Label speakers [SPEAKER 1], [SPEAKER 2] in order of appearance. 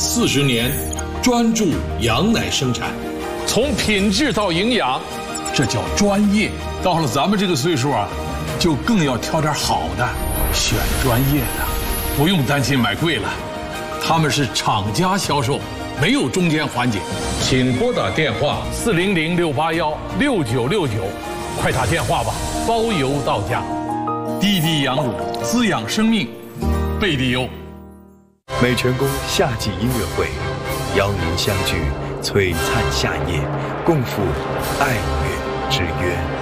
[SPEAKER 1] 40年，专注羊奶生产，
[SPEAKER 2] 从品质到营养，这叫专业。到了咱们这个岁数啊，就更要挑点好的，选专业的，不用担心买贵了。他们是厂家销售，没有中间环节。请拨打电话400-681-6969，快打电话吧，包邮到家。滴滴羊乳滋养生命，贝蒂优。
[SPEAKER 3] 美泉宫夏季音乐会，邀您相聚璀璨夏夜，共赴爱乐之约。